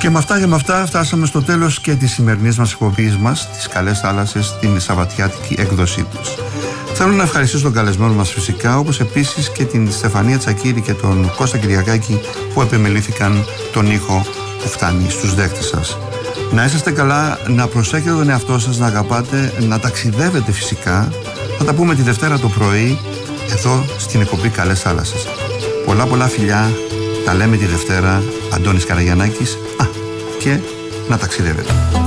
Και με αυτά φτάσαμε στο τέλος και της σημερινής μας εκπομπής μας, τις Καλές Θάλασσες, την σαββατιάτικη έκδοσή τους. Θέλω να ευχαριστήσω τον καλεσμένο μας φυσικά, όπως επίσης και την Στεφανία Τσακίρη και τον Κώστα Κυριακάκη που επιμελήθηκαν τον ήχο που φτάνει στους δέκτες σας. Να είσαστε καλά, να προσέχετε τον εαυτό σας, να αγαπάτε, να ταξιδεύετε φυσικά. Θα τα πούμε τη Δευτέρα το πρωί εδώ στην εκπομπή Καλές Θάλασσες. Πολλά φιλιά, τα λέμε τη Δευτέρα. Αντώνης Καραγιαννάκης. Και να ταξιδεύετε.